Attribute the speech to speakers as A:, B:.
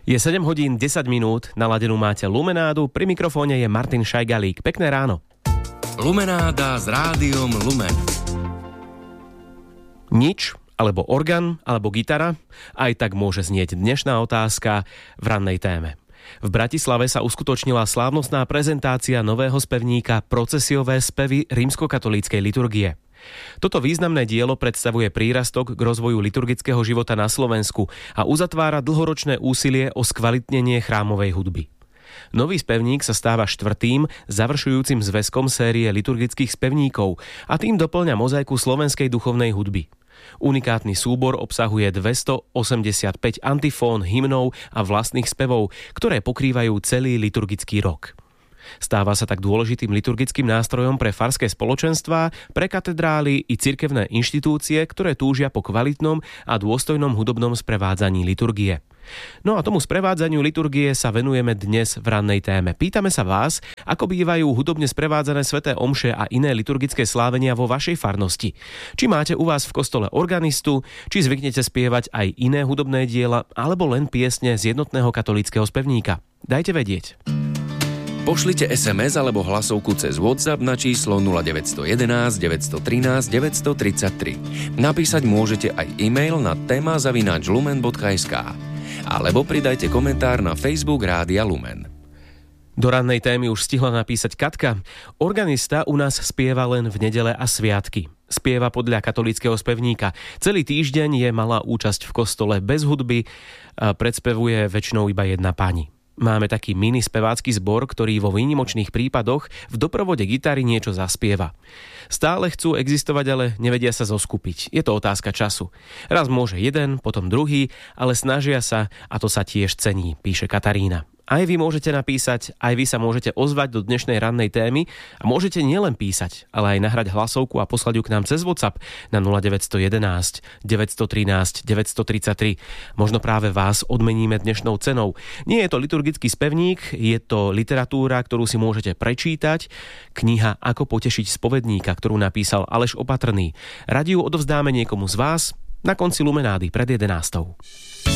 A: Je 7 hodín 10 minút, naladenú máte Lumenádu, pri mikrofóne je Martin Šajgalík. Pekné ráno.
B: Lumenáda s rádiom Lumen.
A: Nič, alebo orgán, alebo gitara, aj tak môže znieť dnešná otázka v rannej téme. V Bratislave sa uskutočnila slávnostná prezentácia nového spevníka Procesiové spevy rímskokatolíckej liturgie. Toto významné dielo predstavuje prírastok k rozvoju liturgického života na Slovensku a uzatvára dlhoročné úsilie o skvalitnenie chrámovej hudby. Nový spevník sa stáva štvrtým, završujúcim zväzkom série liturgických spevníkov a tým doplňa mozaiku slovenskej duchovnej hudby. Unikátny súbor obsahuje 285 antifón, hymnov a vlastných spevov, ktoré pokrývajú celý liturgický rok. Stáva sa tak dôležitým liturgickým nástrojom pre farské spoločenstvá, pre katedrály i cirkevné inštitúcie, ktoré túžia po kvalitnom a dôstojnom hudobnom sprevádzaní liturgie. No a tomu sprevádzaniu liturgie sa venujeme dnes v rannej téme. Pýtame sa vás, ako bývajú hudobne sprevádzané sväté omše a iné liturgické slávenia vo vašej farnosti. Či máte u vás v kostole organistu, či zvyknete spievať aj iné hudobné diela, alebo len piesne z jednotného katolíckeho spevníka. Dajte vedieť.
B: Pošlite SMS alebo hlasovku cez WhatsApp na číslo 0911 913 933. Napísať môžete aj e-mail na tema@lumen.sk alebo pridajte komentár na Facebook Rádia Lumen.
A: Do rannej témy už stihla napísať Katka. Organista u nás spieva len v nedele a sviatky. Spieva podľa katolíckeho spevníka. Celý týždeň je malá účasť v kostole bez hudby, predspevuje väčšinou iba jedna pani. Máme taký mini spevácky zbor, ktorý vo výnimočných prípadoch v doprovode gitary niečo zaspieva. Stále chcú existovať, ale nevedia sa zoskupiť. Je to otázka času. Raz môže jeden, potom druhý, ale snažia sa a to sa tiež cení, píše Katarína. Aj vy môžete napísať, aj vy sa môžete ozvať do dnešnej rannej témy a môžete nielen písať, ale aj nahrať hlasovku a poslať ju k nám cez WhatsApp na 0911 913 933. Možno práve vás odmeníme dnešnou cenou. Nie je to liturgický spevník, je to literatúra, ktorú si môžete prečítať. Kniha Ako potešiť spovedníka, ktorú napísal Aleš Opatrný. Radi ju odovzdáme niekomu z vás na konci Lumenády pred 11.